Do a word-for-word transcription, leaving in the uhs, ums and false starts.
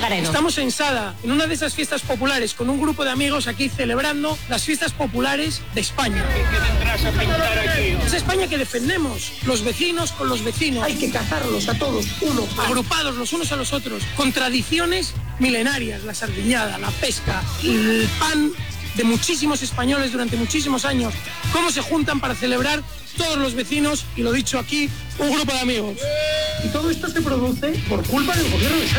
Garrido. Estamos en Sada, en una de esas fiestas populares, con un grupo de amigos aquí celebrando las fiestas populares de España. ¿Qué vendrás a pintar aquí? Es España que defendemos, los vecinos con los vecinos. Hay que cazarlos a todos, uno, agrupados los unos a los otros, con tradiciones milenarias, la sardiñada, la pesca, el pan de muchísimos españoles durante muchísimos años. Cómo se juntan para celebrar todos los vecinos, y lo dicho aquí, un grupo de amigos. Y todo esto se produce por culpa del gobierno de Sánchez.